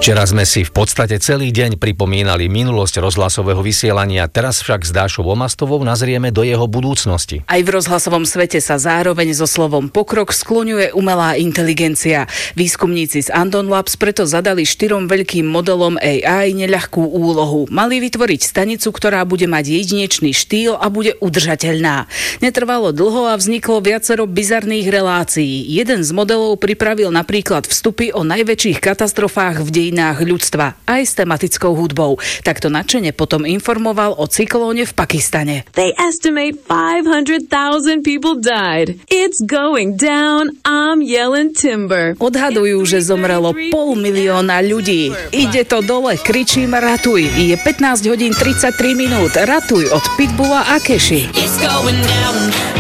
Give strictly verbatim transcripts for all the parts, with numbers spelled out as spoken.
Včera sme si v podstate celý deň pripomínali minulosť rozhlasového vysielania, teraz však s Dášou Omastovou nazrieme do jeho budúcnosti. Aj v rozhlasovom svete sa zároveň so slovom pokrok skloňuje umelá inteligencia. Výskumníci z Andon Labs preto zadali štyrom veľkým modelom á í neľahkú úlohu. Mali vytvoriť stanicu, ktorá bude mať jedinečný štýl a bude udržateľná. Netrvalo dlho a vzniklo viacero bizarných relácií. Jeden z modelov pripravil napríklad vstupy o najväčších katastrofách v dejinách ľudstva, aj s tematickou hudbou. Takto nadšene potom informoval o cyklóne v Pakistane. They estimate five hundred thousand people died. It's going down. I'm yelling timber. Odhadujú, že zomrelo pol milióna ľudí. Ide to dole, kričím ratuj. Je pätnásť hodín tridsaťtri minút. Ratuj od Pitbulla a Keši. It's going down.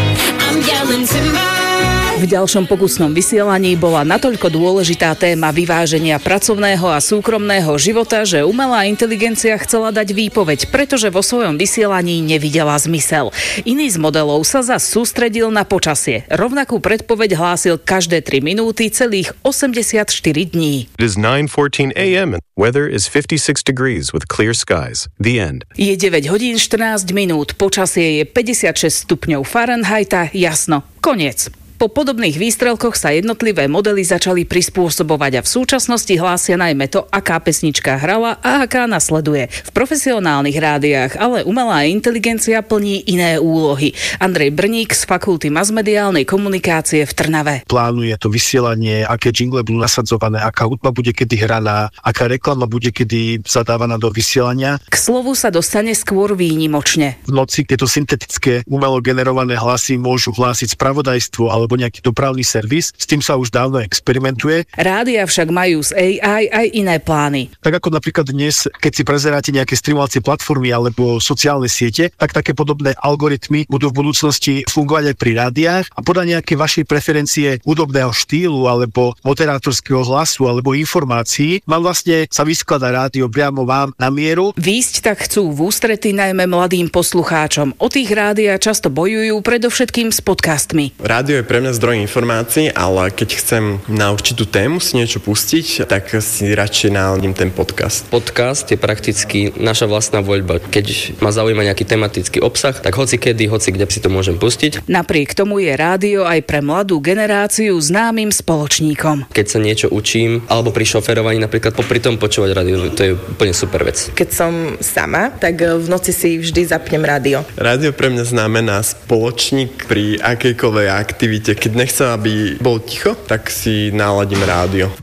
I'm yelling timber. V ďalšom pokusnom vysielaní bola natoľko dôležitá téma vyváženia pracovného a súkromného života, že umelá inteligencia chcela dať výpoveď, pretože vo svojom vysielaní nevidela zmysel. Iný z modelov sa zas sústredil na počasie. Rovnakú predpoveď hlásil každé tri minúty celých osemdesiatštyri dní. It is nine fourteen a m and weather is fifty-six degrees with clear skies. The end. Je deväť hodín štrnásť minút, počasie je päťdesiatšesť stupňov Fahrenheita, jasno, koniec. Po podobných výstrelkoch sa jednotlivé modely začali prispôsobovať a v súčasnosti hlásia najmä to, aká pesnička hrala a aká nasleduje. V profesionálnych rádiách ale umelá inteligencia plní iné úlohy. Andrej Brník z Fakulty masmediálnej komunikácie v Trnave. Plánuje to vysielanie, aké jingle budú nasadzované, aká hudba bude kedy hraná, aká reklama bude kedy zadávaná do vysielania. K slovu sa dostane skôr výnimočne. V noci tieto syntetické umelo generované hlasy môžu hlásiť spravodajstvo alebo nejaký dopravný servis. S tým sa už dávno experimentuje. Rádia však majú z á í aj iné plány. Tak ako napríklad dnes, keď si prezeráte nejaké streamovacie platformy alebo sociálne siete, tak také podobné algoritmy budú v budúcnosti fungovať aj pri rádiách a podľa nejaké vašej preferencie hudobného štýlu alebo moderátorského hlasu alebo informácií vám vlastne sa vyskladá rádio priamo vám na mieru. Výsť tak chcú v ústrety najmä mladým poslucháčom. O tých rádia často bojujú predovšetkým s podcastmi. Rádio je pre mňa zdroj informácií, ale keď chcem na určitú tému si niečo pustiť, tak si radšej náladím ten podcast. Podcast je prakticky naša vlastná voľba. Keď ma zaujíma nejaký tematický obsah, tak hoci kedy, hoci kde si to môžem pustiť. Napriek tomu je rádio aj pre mladú generáciu známym spoločníkom. Keď sa niečo učím, alebo pri šoferovaní napríklad popri tom počúvať rádio, to je úplne super vec. Keď som sama, tak v noci si vždy zapnem rádio. Rádio pre mňa znamená spoločník pri akejkoľvek aktivite. Keď nechcem, aby bol ticho, tak si náladím rádio.